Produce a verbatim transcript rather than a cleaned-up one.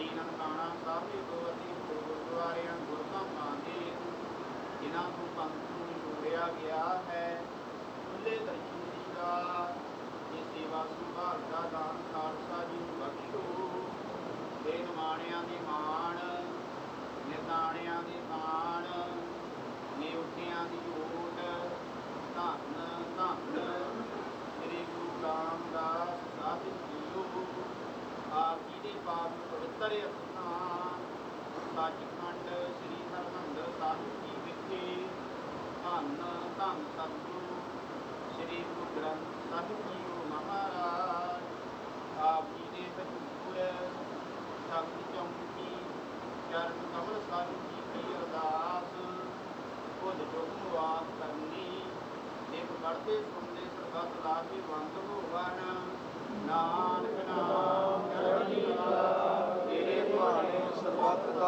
ਨਨਕਾਣਾ ਸਾਹਿਬ ਅਤੀ ਗੁਰਦੁਆਰਿਆਂ ਗੁਰਧਾਮਾਂ ਦੇ ਜਿਨ੍ਹਾਂ ਤੋਂ ਪੰਥ ਨੂੰ ਜੋੜਿਆ ਗਿਆ ਹੈ ਖੁੱਲੇ ਦਰਸ਼ਨ ਦੀਦਾਰ ਇਹ ਸੇਵਾ ਸੰਭਾਲ ਦਾ ਦਾਨ ਖਾਲਸਾ ਜੀ ਨੂੰ ਬਖਸ਼ੋ। ਦੇ ਨਿਮਾਣਿਆਂ ਦੇ ਮਾਣ ਨਿਰਦਾਣਿਆਂ ਦੇ ਤਾਣ ਨਿਉਟਿਆਂ ਦੀ ਓਟ ਧੰਨ ਧੰਨ ਸ੍ਰੀ ਗੁਰੂ ਰਾਮਦਾਸ ਸਾਹਿਬ ਜੀਓ। ਆਪ ਜੀ ਦੇ ਪਾਵਨ ਪਵਿੱਤਰ ਅਸਥਾਨ ਸੱਚਖੰਡ ਸ੍ਰੀ ਹਰਿਮੰਦਰ ਸਾਹਿਬ ਜੀ ਵਿਖੇ ਧੰਨ ਧੰਨ ਸਤਿਗੁਰੂ ਸ੍ਰੀ ਗੁਰੂ ਗ੍ਰੰਥ ਸਾਹਿਬ ਜੀਓ ਮਹਾਰਾਜ ਆਪ ਜੀ ਦੇ ਹਜ਼ੂਰ ਸ਼ਬਦ ਚੌਂਕੀ ਚਰਨ ਕਮਲ ਸਾਹਿਬ ਜੀ ਕੀ ਅਰਦਾਸ ਭੁੱਲ ਚੁੱਕ ਵਾਕ ਕਰਨੀ ਇੱਕ ਪੜ੍ਹਦੇ ਸੁਣਦੇ ਸਰਬੱਤ ਲਾਭੀ ਬੰਦ ਹੋਵਨ ਨਾਨਕ ਨਾਮ ਚੜ੍ਹਦੀ ਕਲਾ ਤੇਰੇ ਦੁਆਰੇ ਸਰਬੱਤ ਦਾ